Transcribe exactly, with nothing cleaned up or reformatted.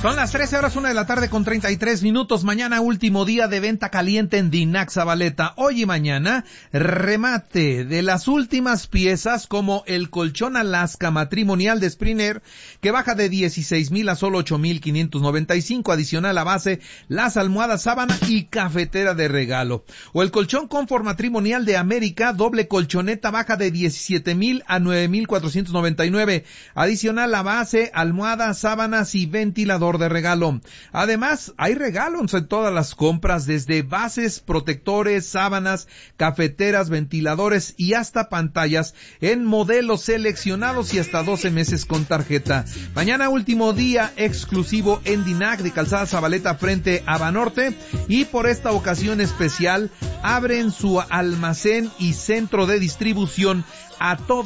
Son las trece horas, una de la tarde con treinta y tres minutos. Mañana último día de venta caliente en Dinac Zabaleta. Hoy y mañana, remate de las últimas piezas como el colchón Alaska matrimonial de Springer, que baja de dieciséis mil a solo ocho mil quinientos noventa y cinco. Adicional a base, las almohadas sábana y cafetera de regalo. O el colchón Confort matrimonial de América, doble colchoneta, baja de diecisiete mil a nueve mil cuatrocientos noventa y nueve. Adicional a base, almohadas, sábanas y ventilador de regalo. Además, hay regalos en todas las compras, desde bases, protectores, sábanas, cafeteras, ventiladores y hasta pantallas en modelos seleccionados y hasta doce meses con tarjeta. Mañana último día exclusivo en Dinac de Calzada Zabaleta frente a Banorte, y por esta ocasión especial abren su almacén y centro de distribución a todo